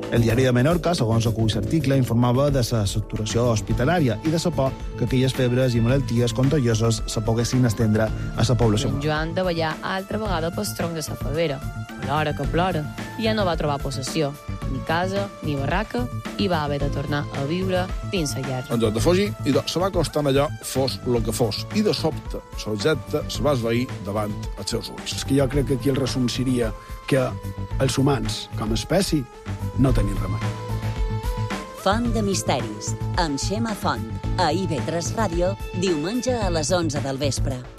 El diari de Menorca, segons acull l'article, informava de la saturació hospitalària i de la por que aquelles febres i malalties contagioses se poguessin estendre a la població. En Joan de ballar altra vegada pel tronc de la favera. Plora que plora. Ja no va trobar possessió, ni casa, ni barraca, i va haver de tornar a viure dins la guerra. En lloc de fugir, se va acostant allò, fos el que fos, i de sobte l'objecte se va esvair davant els seus ulls. És que jo crec que aquí el resum seria que els humans, com a espècie, no tenim remei. Font de misteris, amb Xema Font, a IB3 Ràdio, diumenge a les 11 del vespre.